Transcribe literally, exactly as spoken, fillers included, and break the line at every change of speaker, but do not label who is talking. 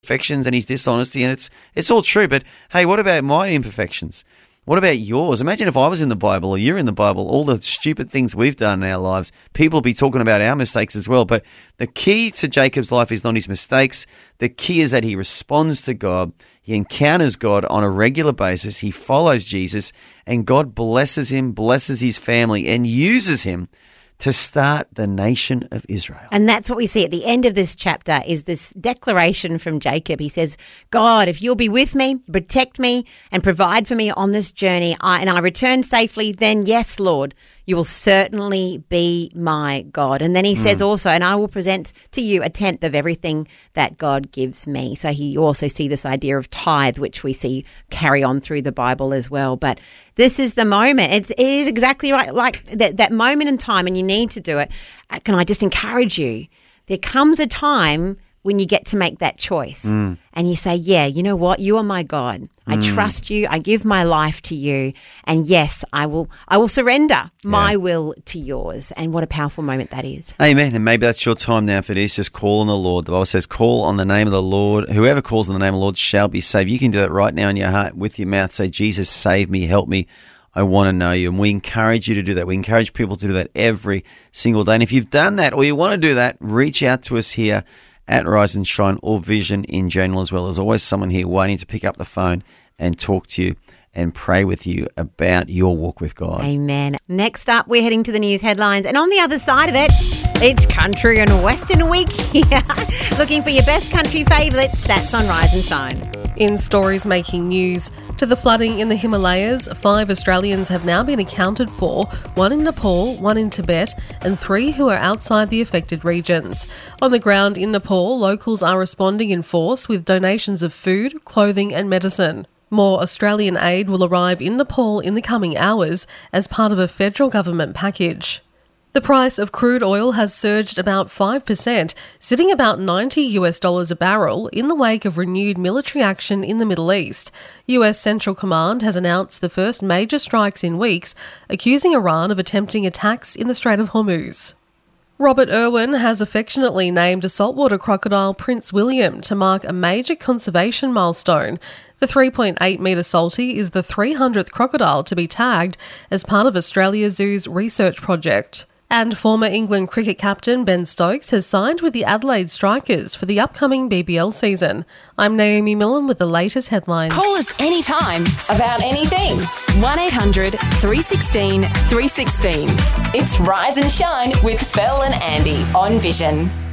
imperfections and his dishonesty, and it's it's all true. But hey, what about my imperfections? What about yours? Imagine if I was in the Bible or you're in the Bible, all the stupid things we've done in our lives, people will be talking about our mistakes as well. But the key to Jacob's life is not his mistakes. The key is that he responds to God. He encounters God on a regular basis. He follows Jesus, and God blesses him, blesses his family, and uses him to start the nation of Israel.
And that's what we see at the end of this chapter is this declaration from Jacob. He says, God, if you'll be with me, protect me and provide for me on this journey, I, and I return safely, then yes, Lord, you will certainly be my God. And then he mm. says also, and I will present to you a tenth of everything that God gives me. So he also see this idea of tithe, which we see carry on through the Bible as well. But this is the moment. It's, it is exactly right, like that, that moment in time, and you need to do it. Can I just encourage you? There comes a time when you get to make that choice mm. and you say, yeah, you know what? You are my God. I mm. trust you. I give my life to you. And yes, I will I will surrender my yeah. will to yours. And what a powerful moment that is.
Amen. And maybe that's your time now. If it is, just call on the Lord. The Bible says, call on the name of the Lord. Whoever calls on the name of the Lord shall be saved. You can do that right now in your heart with your mouth. Say, Jesus, save me, help me. I want to know you. And we encourage you to do that. We encourage people to do that every single day. And if you've done that or you want to do that, reach out to us here at Rise and Shine, or Vision in general as well. There's always someone here waiting to pick up the phone and talk to you and pray with you about your walk with God.
Amen. Next up, we're heading to the news headlines. And on the other side of it, it's Country and Western Week here. Looking for your best country favourites, that's on Rise and Shine.
In stories making news, to the flooding in the Himalayas, five Australians have now been accounted for, one in Nepal, one in Tibet, and three who are outside the affected regions. On the ground in Nepal, locals are responding in force with donations of food, clothing and medicine. More Australian aid will arrive in Nepal in the coming hours as part of a federal government package. The price of crude oil has surged about five percent, sitting about ninety US dollars a barrel in the wake of renewed military action in the Middle East. U S Central Command has announced the first major strikes in weeks, accusing Iran of attempting attacks in the Strait of Hormuz. Robert Irwin has affectionately named a saltwater crocodile Prince William to mark a major conservation milestone. The three point eight metre salty is the three hundredth crocodile to be tagged as part of Australia Zoo's research project. And former England cricket captain Ben Stokes has signed with the Adelaide Strikers for the upcoming B B L season. I'm Naomi Millen with the latest headlines.
Call us anytime about anything. one eight hundred three one six three one six. It's Rise and Shine with Fel and Andy on Vision.